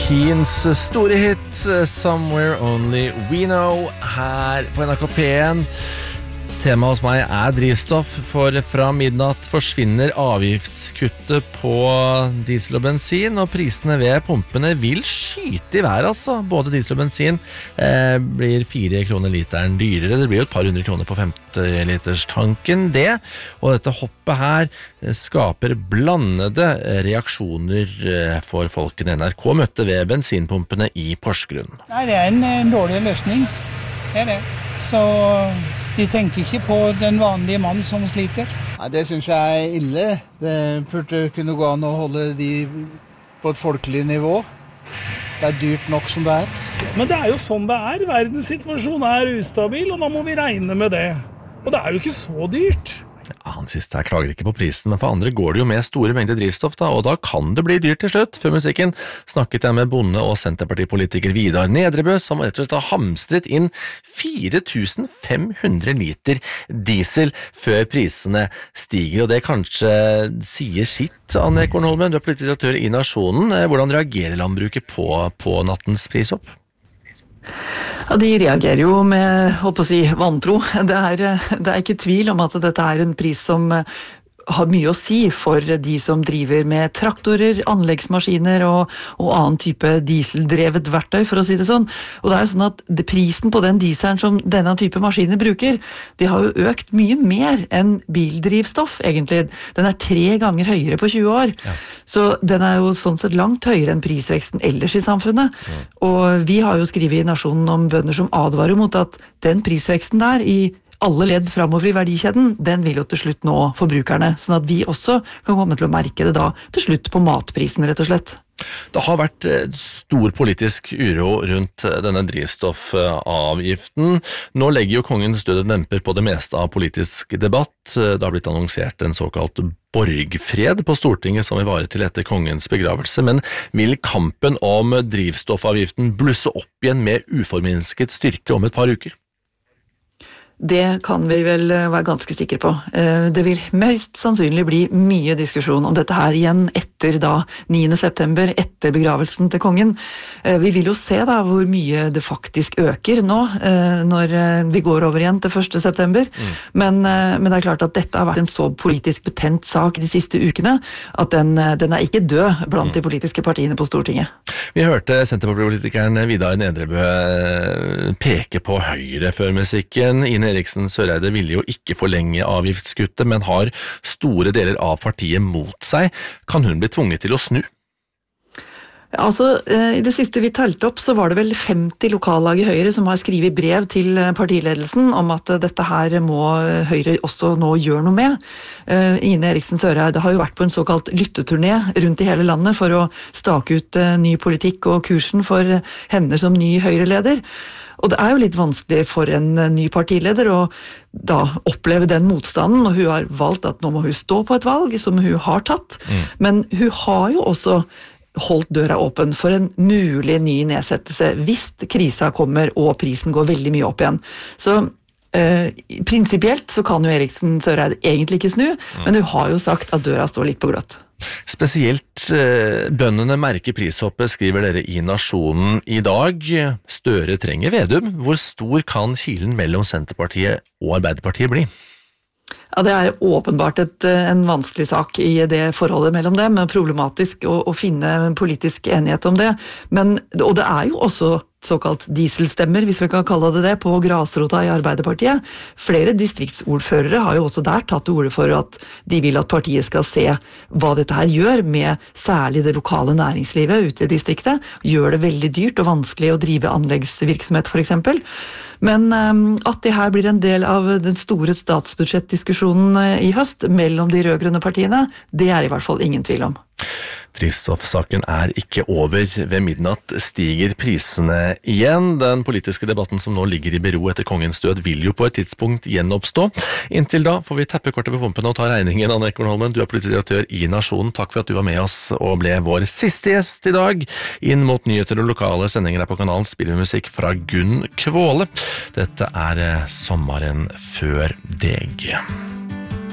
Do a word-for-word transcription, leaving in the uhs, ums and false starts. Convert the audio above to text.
Keens store hit Somewhere Only We Know her på N R K P en. Tema hos meg er drivstoff, for fra midnatt forsvinner avgiftskuttet på diesel og bensin, og prisene ved pumpene vil skyte i vær, altså. Både diesel og bensin eh, blir fire kroner literen dyrere. Det blir jo et par hundre kroner på femti liters tanken, det. Og dette hoppet her skaper blandede reaksjoner for folkene N R K møtte ved bensinpumpene i Porsgrunn. Nei, det er en, en dårlig løsning. Det er det. Så de tenker ikke på den vanlige mann som sliter. Nei, det synes jeg er ille. Det burde kunne gå an å holde de på et folkelig nivå. Det er dyrt nok som det er. Men det er jo sånn det er. Verdenssituasjonen er ustabil, og da må vi regne med det. Og det er jo ikke så dyrt. Ja, han siste her klager ikke på prisen, men for andre går det jo med store mengder drivstoff da, og da kan det bli dyrt til slutt. Før musikken snakket jeg med bonde- og senterpartipolitiker Vidar Nedrebø, som rett og slett har hamstret inn fire tusen fem hundre liter diesel før prisene stiger, og det kanskje sier sitt. Anne Ekornholmen, du er politisk redaktør i Nasjonen. Hvordan reagerer landbruket på, på nattens prisopp? Ja, de reagerer jo med, holdt på å si, vantro. Det er, det er ikke tvil om at dette er en pris som har mye å si for de som driver med traktorer, anleggsmaskiner og, og annen type dieseldrevet verktøy, for å si det sånn. Og det er jo sånn at det, prisen på den dieselen som denne type maskiner bruker, det har jo økt mye mer enn bildrivstoff, egentlig. Den er tre ganger høyere på tjue år. Ja. Så den er jo sånn sett langt høyere enn prisveksten ellers i samfunnet. Ja. Og vi har jo skrivet i Nasjonen om bønder som advarer mot at den prisveksten der i alle ledd fremover i verdikjeden, den vil jo til slutt nå forbrukerne, sånn at vi også kan komme til å merke det da til slutt på matprisen, rett og slett. Det har vært stor politisk uro rundt denne drivstoffavgiften. Nå legger jo kongens døde demper på det meste av politisk debatt. Det har blitt annonsert en såkalt borgfred på Stortinget som vil vare til etter kongens begravelse, men vil kampen om drivstoffavgiften blusse opp igjen med uforminsket styrke om et par uker? Det kan vi vel være ganske sikre på. Det vil mest sannsynlig bli mye diskusjon om dette her igjen etter da niende september, etter begravelsen til kongen. Vi vil jo se da hvor mye det faktisk øker nå, når vi går over igjen til første september. Mm. Men, men det er klart at dette har vært en så politisk betent sak de siste ukene, at den, den er ikke død blant de politiske partiene på Stortinget. Vi hørte senterpartipolitikeren Vidar Nedrebø peke på Høyre før musikken. Ine Eriksen Søreide ville jo ikke forlenge avgiftskuttet, men har store deler av partiet mot seg. Kan hun bli tvunget til å snu? Altså, i det siste vi talte opp, så var det vel femti lokallag i Høyre som har skrivet brev til partiledelsen om at dette her må Høyre også nå gjøre noe med. Ine Eriksen Søreide har jo vært på en såkalt lytteturné rundt i hele landet for å stake ut ny politikk og kursen for henne som ny Høyre-leder. Og det er jo litt vanskelig for en ny partileder å da oppleve den motstanden, og hun har valgt at nå må hun stå på et valg som hun har tatt, mm. men hun har jo også holdt døra åpen for en mulig ny nedsettelse hvis krisa kommer og prisen går veldig mye opp igjen. Så eh, prinsipielt så kan jo Eriksen Søreide egentlig ikke snu, mm. men hun har jo sagt at døra står litt på gløtt. Spesielt eh, bøndene merker prishoppet, skriver dere i Nasjonen i dag. Støre trenger Vedum. Hvor stor kan kilen mellom Senterpartiet og Arbeiderpartiet bli? Ja, det er åpenbart et, en vanskelig sak i det forholdet mellom dem, men problematisk å, å finne politisk enighet om det. Men, og det er jo også såkalt dieselstemmer, hvis vi kan kalle det det, på grasrota i Arbeiderpartiet. Flere distriktsordførere har jo også der tatt til orde for at de vil at partiet skal se hva dette her gjør med særlig det lokale næringslivet ute i distriktet. Gjør det veldig dyrt og vanskelig å drive anleggsvirksomhet for eksempel. Men um, at det her blir en del av den store statsbudsjettdiskusjonen i høst mellom de rødgrønne partiene, det er i hvert fall ingen tvil om. Drivstoffsaken er ikke over. Ved midnatt stiger prisene igjen. Den politiske debatten som nå ligger i bero etter kongens død vil jo på et tidspunkt gjenoppstå. Inntil da får vi tappe kortet på pumpen og ta regningen. Anne Ekornholmen, du er politisk redaktør i Nasjonen. Takk for at du var med oss og ble vår siste gjest i dag. Inn mot nyheter og lokale sendinger her på kanalen spiller vi musikk fra Gunn Kvåle. Dette er Sommeren før deg.